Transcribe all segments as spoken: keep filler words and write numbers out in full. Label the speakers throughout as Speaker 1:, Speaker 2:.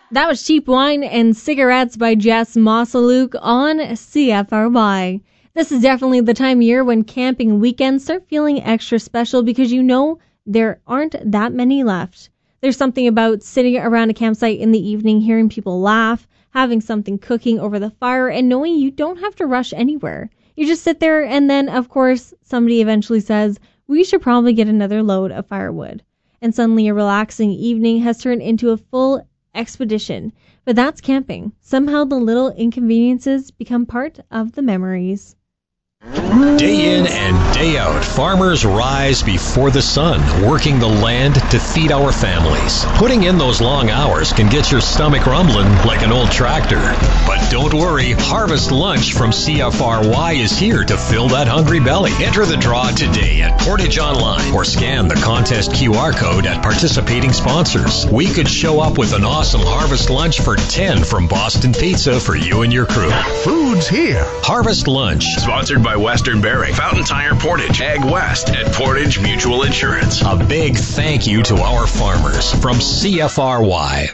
Speaker 1: That was Cheap Wine and Cigarettes by Jess Mossaluk on C F R Y. This is definitely the time of year when camping weekends start feeling extra special because you know there aren't that many left. There's something about sitting around a campsite in the evening, hearing people laugh, having something cooking over the fire, and knowing you don't have to rush anywhere. You just sit there, and then, of course, somebody eventually says, we should probably get another load of firewood. And suddenly a relaxing evening has turned into a full expedition. But that's camping. Somehow the little inconveniences become part of the memories.
Speaker 2: Day in and day out, farmers rise before the sun, working the land to feed our families. Putting in those long hours can get your stomach rumbling like an old tractor. But don't worry, Harvest Lunch from C F R Y is here to fill that hungry belly. Enter the draw today at Portage Online or scan the contest Q R code at participating sponsors. We could show up with an awesome Harvest Lunch for ten from Boston Pizza for you and your crew.
Speaker 3: Food's here.
Speaker 2: Harvest Lunch.
Speaker 4: Sponsored by Western Bearing, Fountain Tire Portage, Ag West, and Portage Mutual Insurance.
Speaker 2: A big thank you to our farmers from C F R Y.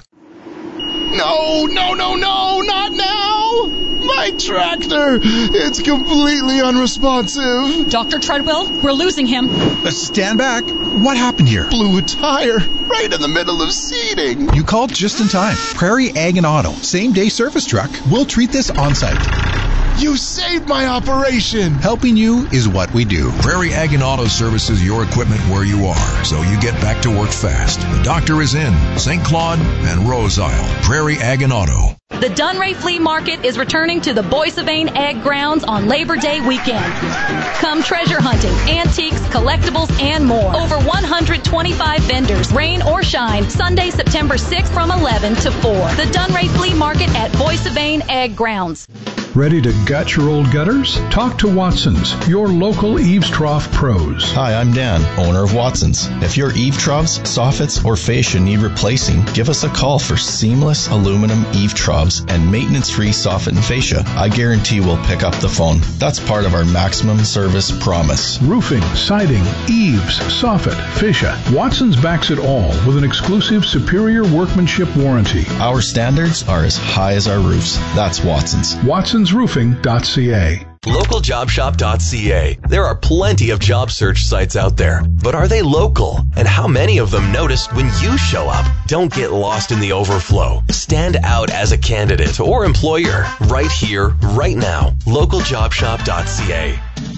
Speaker 3: No, no, no, no, not now! My tractor! It's completely unresponsive.
Speaker 5: Doctor Treadwell, we're losing him.
Speaker 6: Uh, stand back. What happened here?
Speaker 3: Blew a tire right in the middle of seeding.
Speaker 6: You called just in time. Prairie Ag and Auto, same-day service truck. We'll treat this on-site.
Speaker 3: You saved my operation!
Speaker 6: Helping you is what we do.
Speaker 7: Prairie Ag and Auto services your equipment where you are, so you get back to work fast. The doctor is in Saint Claude and Rose Isle. Prairie Ag and Auto.
Speaker 5: The Dunray Flea Market is returning to the Boissavane Ag Grounds on Labor Day weekend. Come treasure hunting, antiques, collectibles, and more. Over one hundred twenty-five vendors, rain or shine, Sunday, September sixth from eleven to four. The Dunray Flea Market at Boissavane Ag Grounds.
Speaker 8: Ready to gut your old gutters? Talk to Watson's, your local eaves trough pros.
Speaker 9: Hi, I'm Dan, owner of Watson's. If your eave troughs, soffits, or fascia need replacing, give us a call for seamless aluminum eave troughs and maintenance-free soffit and fascia. I guarantee we'll pick up the phone. That's part of our maximum service promise.
Speaker 8: Roofing, siding, eaves, soffit, fascia. Watson's backs it all with an exclusive superior workmanship warranty.
Speaker 9: Our standards are as high as our roofs. That's Watson's.
Speaker 8: Watson's Roofing dot C A.
Speaker 10: local job shop dot C A. There are plenty of job search sites out there, but are they local? And how many of them notice when you show up? Don't get lost in the overflow. Stand out as a candidate or employer right here, right now. local job shop dot C A.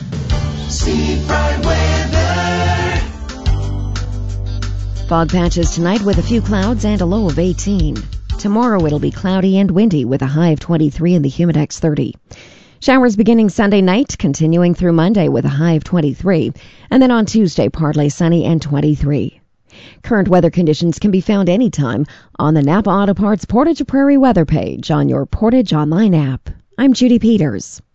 Speaker 11: See bright weather.
Speaker 12: Fog patches tonight with a few clouds and a low of eighteen. Tomorrow it'll be cloudy and windy with a high of twenty-three and the Humidex thirty. Showers beginning Sunday night, continuing through Monday with a high of twenty-three. And then on Tuesday, partly sunny and twenty-three. Current weather conditions can be found anytime on the Napa Auto Parts Portage Prairie weather page on your Portage Online app. I'm Judy Peters.